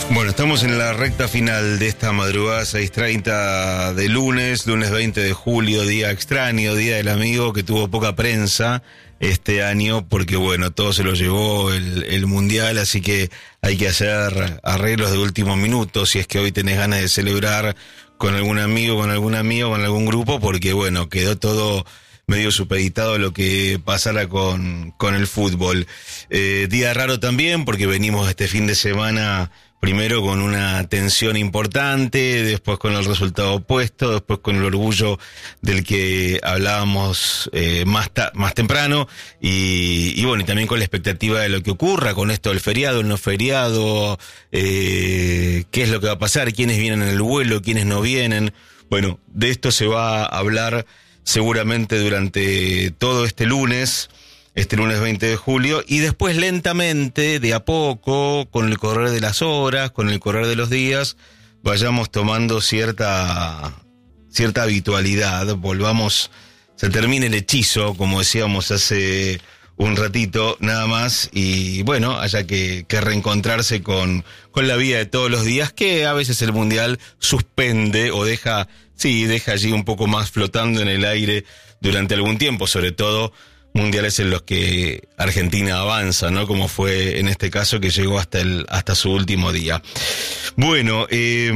Bueno, estamos en la recta final de esta madrugada 6:30 de lunes 20 de julio, día extraño, día del amigo, que tuvo poca prensa este año porque, bueno, todo se lo llevó el Mundial, así que hay que hacer arreglos de último minuto si es que hoy tenés ganas de celebrar con algún amigo, con alguna amiga, con algún grupo, porque, bueno, quedó todo medio supeditado lo que pasara con el fútbol. Día raro también porque venimos este fin de semana primero con una tensión importante, después con el resultado opuesto, después con el orgullo del que hablábamos más temprano y bueno, y también con la expectativa de lo que ocurra con esto del feriado, el no feriado, qué es lo que va a pasar, quiénes vienen en el vuelo, quiénes no vienen. Bueno, de esto se va a hablar seguramente durante todo este lunes 20 de julio, y después lentamente, de a poco, con el correr de las horas, con el correr de los días, vayamos tomando cierta habitualidad, volvamos, se termine el hechizo, como decíamos hace un ratito nada más, y bueno, haya que reencontrarse con la vida de todos los días, que a veces el Mundial suspende o deja allí un poco más flotando en el aire durante algún tiempo, sobre todo mundiales en los que Argentina avanza, ¿no? Como fue en este caso, que llegó hasta su último día. Bueno,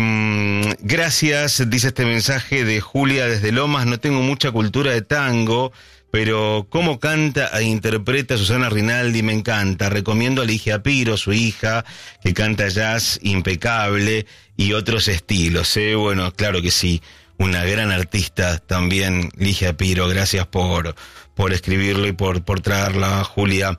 gracias, dice este mensaje de Julia desde Lomas. No tengo mucha cultura de tango, pero cómo canta e interpreta Susana Rinaldi me encanta. Recomiendo a Ligia Piro, su hija, que canta jazz impecable y otros estilos, ¿eh? Bueno, claro que sí, una gran artista también, Ligia Piro. Gracias por escribirlo y por traerla, Julia,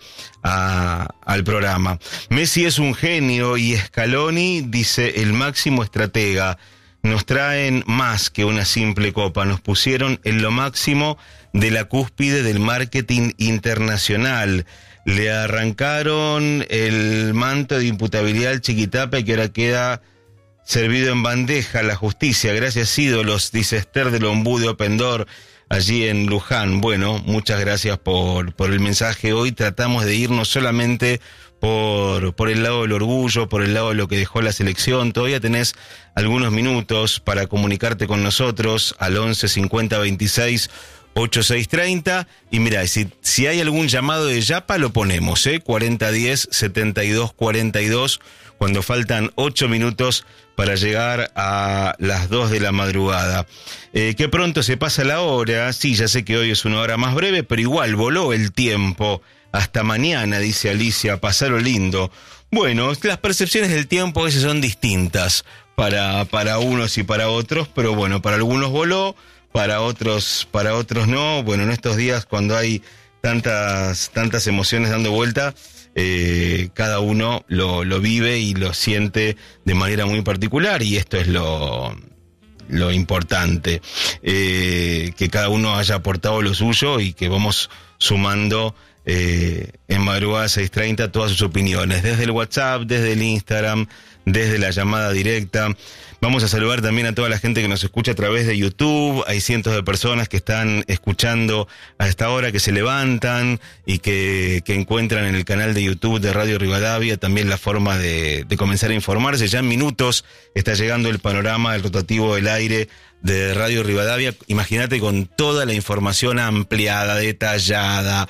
al programa. Messi es un genio y Scaloni, dice, el máximo estratega. Nos traen más que una simple copa, nos pusieron en lo máximo de la cúspide del marketing internacional. Le arrancaron el manto de imputabilidad al Chiquitapia, que ahora queda servido en bandeja. La justicia, gracias ídolos, dice Esther del Ombú de Open Door, allí en Luján. Bueno, muchas gracias por el mensaje. Hoy tratamos de irnos solamente por el lado del orgullo, por el lado de lo que dejó la selección. Todavía tenés algunos minutos para comunicarte con nosotros al 11 50 26 8630. Y mira, si hay algún llamado de Yapa, lo ponemos, 4010 72 42, cuando faltan 8 minutos para llegar a las 2 de la madrugada. Qué pronto se pasa la hora. Sí, ya sé que hoy es una hora más breve, pero igual voló el tiempo. Hasta mañana, dice Alicia, pasalo lindo. Bueno, las percepciones del tiempo a veces son distintas para unos y para otros, pero bueno, para algunos voló, para otros no. Bueno, en estos días, cuando hay tantas emociones dando vuelta, cada uno lo vive y lo siente de manera muy particular, y esto es lo importante, que cada uno haya aportado lo suyo y que vamos sumando en madrugada 6:30 todas sus opiniones, desde el WhatsApp, desde el Instagram, desde la llamada directa. Vamos a saludar también a toda la gente que nos escucha a través de YouTube. Hay cientos de personas que están escuchando a esta hora, que se levantan y que encuentran en el canal de YouTube de Radio Rivadavia también la forma de comenzar a informarse. Ya en minutos está llegando el panorama del rotativo del aire de Radio Rivadavia. Imagínate, con toda la información ampliada, detallada,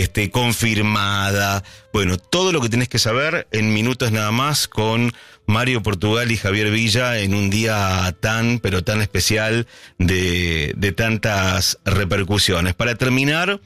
confirmada. Bueno, todo lo que tenés que saber en minutos nada más, con Mario Portugal y Javier Villa, en un día tan especial de tantas repercusiones. Para terminar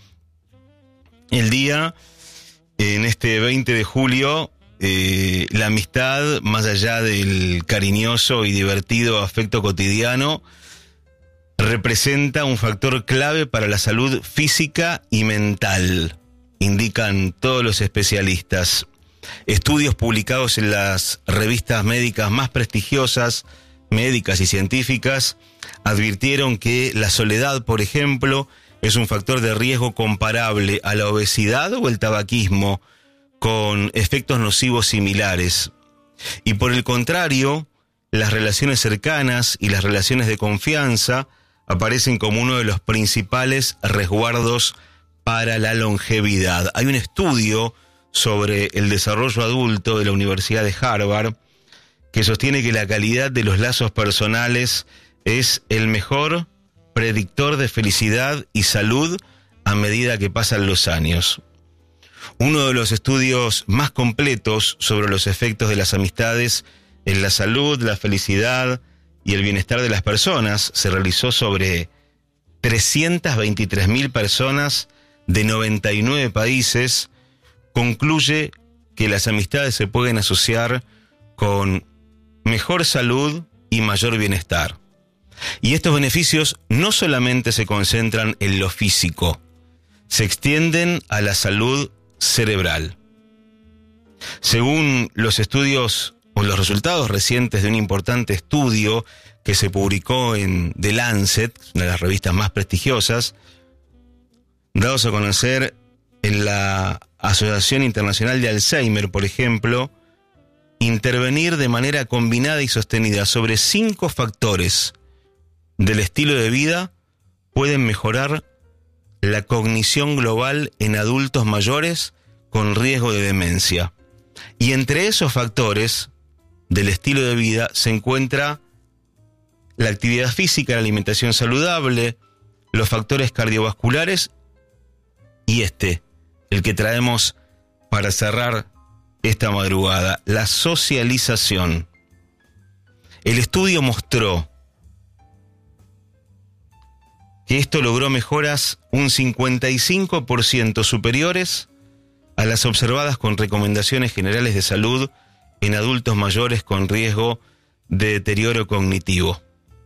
el día, en este 20 de julio, la amistad, más allá del cariñoso y divertido afecto cotidiano, representa un factor clave para la salud física y mental, indican todos los especialistas. Estudios publicados en las revistas médicas más prestigiosas, médicas y científicas, advirtieron que la soledad, por ejemplo, es un factor de riesgo comparable a la obesidad o el tabaquismo, con efectos nocivos similares. Y por el contrario, las relaciones cercanas y las relaciones de confianza aparecen como uno de los principales resguardos para la longevidad. Hay un estudio sobre el desarrollo adulto de la Universidad de Harvard que sostiene que la calidad de los lazos personales es el mejor predictor de felicidad y salud a medida que pasan los años. Uno de los estudios más completos sobre los efectos de las amistades en la salud, la felicidad y el bienestar de las personas se realizó sobre 323.000 personas de 99 países. Concluye que las amistades se pueden asociar con mejor salud y mayor bienestar. Y estos beneficios no solamente se concentran en lo físico, se extienden a la salud cerebral. Según los estudios o los resultados recientes de un importante estudio que se publicó en The Lancet, una de las revistas más prestigiosas, dados a conocer en la Asociación Internacional de Alzheimer, por ejemplo, intervenir de manera combinada y sostenida sobre 5 factores del estilo de vida pueden mejorar la cognición global en adultos mayores con riesgo de demencia. Y entre esos factores del estilo de vida se encuentra la actividad física, la alimentación saludable, los factores cardiovasculares y el que traemos para cerrar esta madrugada, la socialización. El estudio mostró que esto logró mejoras un 55% superiores a las observadas con recomendaciones generales de salud en adultos mayores con riesgo de deterioro cognitivo.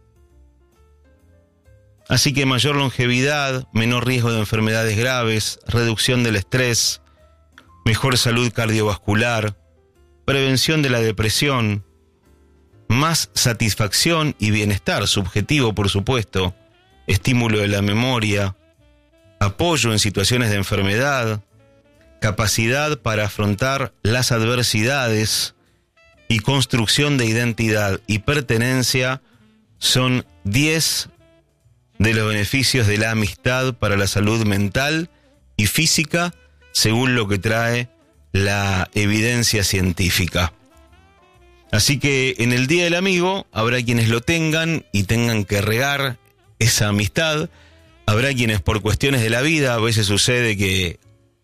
Así que mayor longevidad, menor riesgo de enfermedades graves, reducción del estrés, mejor salud cardiovascular, prevención de la depresión, más satisfacción y bienestar subjetivo, por supuesto, estímulo de la memoria, apoyo en situaciones de enfermedad, capacidad para afrontar las adversidades y construcción de identidad y pertenencia son 10 de los beneficios de la amistad para la salud mental y física, según lo que trae la evidencia científica. Así que en el Día del Amigo habrá quienes lo tengan y tengan que regar esa amistad. Habrá quienes por cuestiones de la vida, a veces sucede que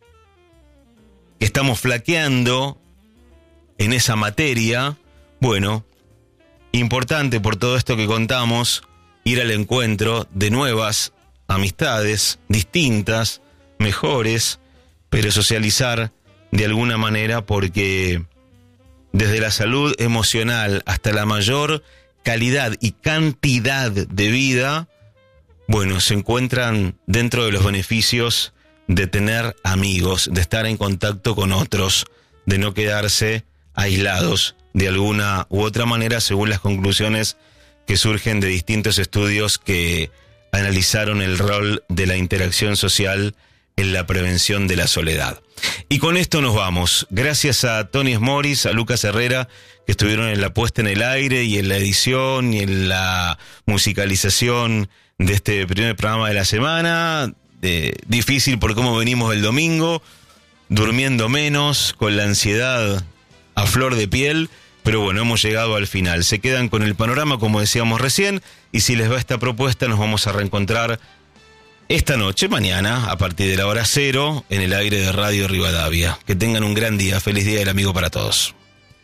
estamos flaqueando en esa materia. Bueno, importante por todo esto que contamos, ir al encuentro de nuevas amistades, distintas, mejores, pero socializar de alguna manera, porque desde la salud emocional hasta la mayor calidad y cantidad de vida, bueno, se encuentran dentro de los beneficios de tener amigos, de estar en contacto con otros, de no quedarse aislados de alguna u otra manera, según las conclusiones que surgen de distintos estudios que analizaron el rol de la interacción social en la prevención de la soledad. Y con esto nos vamos. Gracias a Tony Smoris, a Lucas Herrera, que estuvieron en la puesta en el aire y en la edición y en la musicalización de este primer programa de la semana. Difícil por cómo venimos el domingo, durmiendo menos, con la ansiedad a flor de piel, pero bueno, hemos llegado al final. Se quedan con el panorama, como decíamos recién, y si les va esta propuesta, nos vamos a reencontrar esta noche, mañana, a partir de la hora 0, en el aire de Radio Rivadavia. Que tengan un gran día. Feliz Día del Amigo para todos.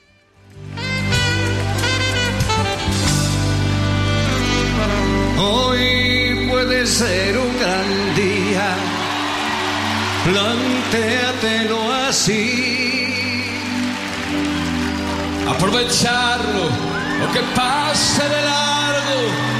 Hoy puede ser un gran día, plantéatelo así. Aprovecharlo, o que pase de largo,